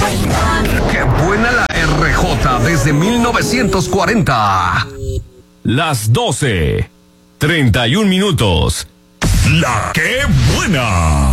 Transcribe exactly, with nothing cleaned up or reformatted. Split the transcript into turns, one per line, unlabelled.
¡Qué buena la R J desde mil novecientos cuarenta!
Las doce, treinta y un minutos.
La que buena.